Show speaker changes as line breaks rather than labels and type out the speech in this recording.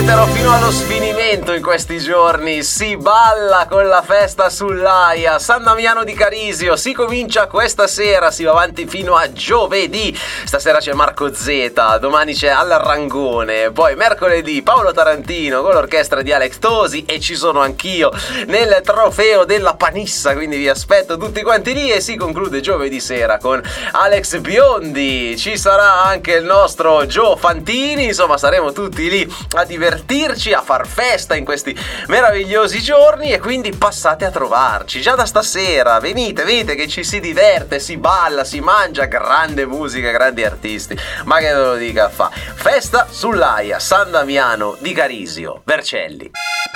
ripeterò fino allo sfinimento in questi giorni. Si balla con la festa sull'Aia, San Damiano di Carisio. Si comincia questa sera, si va avanti fino a giovedì. Stasera c'è Marco Zeta, domani c'è Al Rangone, poi mercoledì Paolo Tarantino con l'orchestra di Alex Tosi e ci sono anch'io nel trofeo della Panissa, quindi vi aspetto tutti quanti lì. E si conclude giovedì sera con Alex Biondi, ci sarà anche il nostro Gio Fantini, insomma saremo tutti lì a divertirci, a far festa in questi meravigliosi giorni, e quindi passate a trovarci già da stasera. Venite che ci si diverte, si balla, si mangia, grande musica, grandi artisti, ma che ve lo dica fa. Festa sull'Aia, San Damiano di Carisio, Vercelli.